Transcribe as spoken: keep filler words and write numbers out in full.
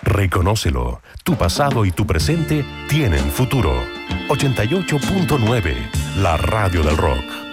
Reconócelo. Tu pasado y tu presente tienen futuro. ochenta y ocho punto nueve, la radio del rock.